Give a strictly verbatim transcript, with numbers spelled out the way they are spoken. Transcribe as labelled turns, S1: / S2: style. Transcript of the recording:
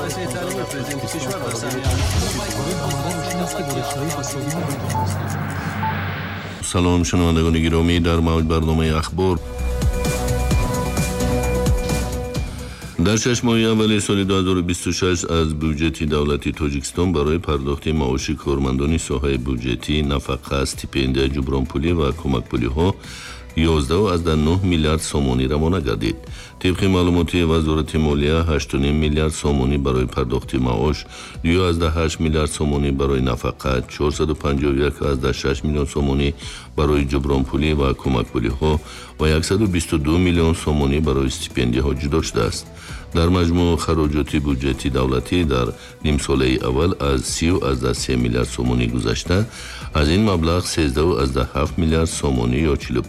S1: салом шунавандагони гиромӣ, дар мавҷ барномаи ахбор. дар шаш моҳи аввали соли ду ҳазору бисту шаш аз бюджети давлати Тоҷикистон барои пардохти маоши кормандони соҳаи бюджетӣ, нафақа, стипендия, ҷубронпулӣ ва кӯмакпулиҳо ёздаҳу азда нӯҳ миллиард сомонӣ равона гардид. тибқи маълумоти вазорати молия, ҳашту ним миллиард сомонӣ барои пардохти маош, ду азда ҳашт миллиард сомонӣ барои нафақа, чорсаду панҷоҳу як азда шаш миллион сомонӣ барои ҷубронпулӣ ва кӯмакпулиҳо ва яксаду бисту ду миллион сомонӣ барои стипендияҳо ҷудо шудааст. дар маҷмӯъ хароҷоти бюджети давлатӣ дар нимсолаи аввал аз сию азда се миллиард сомонӣ гузашта, аз ин маблағ сездаҳу азда ҳафт миллиард сомонӣ ё